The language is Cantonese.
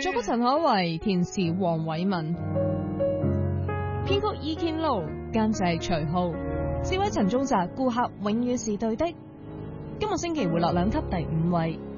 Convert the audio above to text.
作曲陳可為，填詞黃偉文，編曲 Ekin Lo， 監製徐浩，智慧陳宗澤，顧客永遠是對的。今個星期回落2級第5位。